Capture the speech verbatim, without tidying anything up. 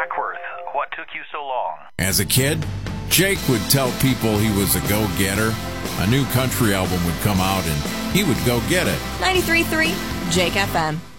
Duckworth, what took you so long? As a kid, Jake would tell people he was a go-getter. A new country album would come out and he would go get it. ninety-three point three Jake F M.